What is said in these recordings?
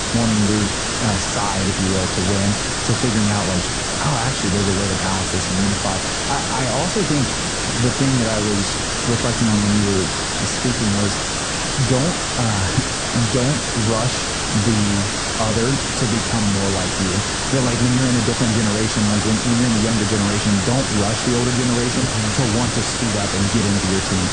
wanting their side, if you will, to win. So figuring out like, oh, actually, there's a way to balance this and unify. I also think the thing that I was reflecting on when you were speaking was don't don't rush the other to become more like you. That like when you're in a different generation, like when you're in the younger generation, don't rush the older generation to want to speed up and get into your team.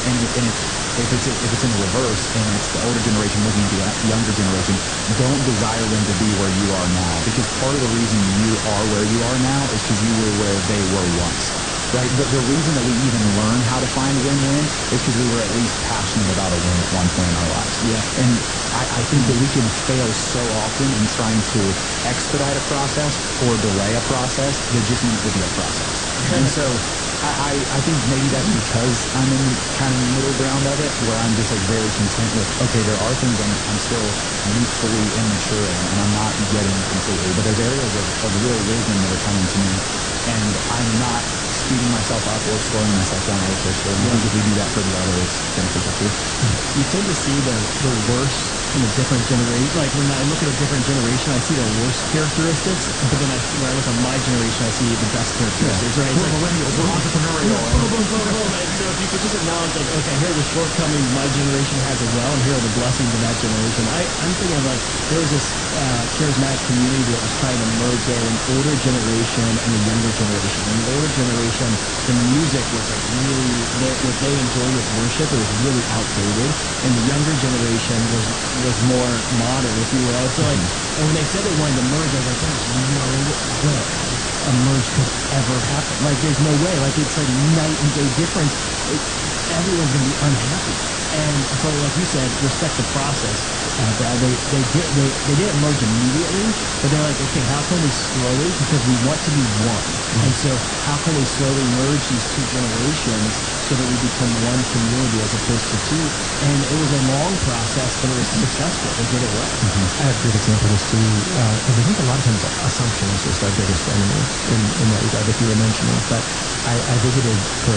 If it's in the reverse and it's the older generation looking at the younger generation, don't desire them to be where you are now, because part of the reason you are where you are now is because you were where they were once. Right? The reason that we even learn how to find win-win is because we were at least passionate about a win at one point in our lives. Yeah. And I think that we can fail so often in trying to expedite a process or delay a process that just needs to be a process. And so I think maybe that's because I'm in kind of the middle ground of it, where I'm just like very content with, okay, there are things I'm still youthfully immature in, and I'm not getting completely, but there's areas of real wisdom that are coming to me, and I'm not speeding myself up or slowing myself down artificially. And I think if we do that for the other, it's beneficial too. You tend to see the worst in a different generation. Like when I look at a different generation, I see the worst characteristics, but then when I look at my generation, I see the best characteristics, right? It's We're like millennials, we're entrepreneurial. boom, boom, boom, boom. And so if you could just acknowledge, like, okay, here are the shortcomings my generation has as well, and here are the blessings of that generation. I'm thinking of like, there was this charismatic community that was trying to merge there, an older generation and a younger generation. And the older generation, the music was like really, what they enjoyed with worship, it was really outdated. And the younger generation was more modern, if you will. So like, and when they said they wanted to merge, I was like, there's no way a merge could ever happen. Like, there's no way. Like, it's like night and day difference. Everyone's gonna be unhappy. But like you said, respect the process. Brad, they didn't merge immediately, but they're like, okay, how can we slowly? Because we want to be one. And so, how can we slowly merge these two generations so that we become one community as opposed to two? And it was a long process, but it was successful. They did it well. I have a great example of this too, because I think a lot of times assumption is just our biggest enemy in that regard, that you were mentioning. But I visited for